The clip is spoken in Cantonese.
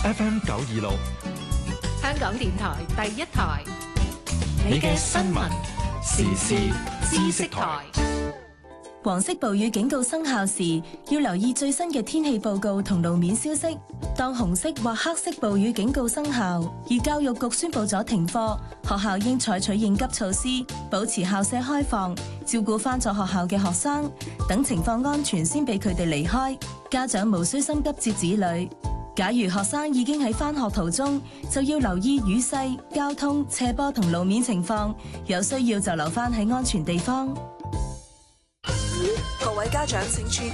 FM 926， 香港電台第一台， 你嘅新聞時事知識台。 黃色暴雨警告生效時，要留意最新嘅天氣報告同路面消息。當紅色或黑色暴雨警告生效，而教育局宣布咗停課，學校應採取應急措施，保持校舍開放，照顧返咗學校嘅學生，等情況安全先俾佢哋離開。家長無需心急接子女。假如學生已經喺返學途中，就要留意雨勢、交通、斜坡同路面情況，有需要就留返喺安全地方。 各位家長請注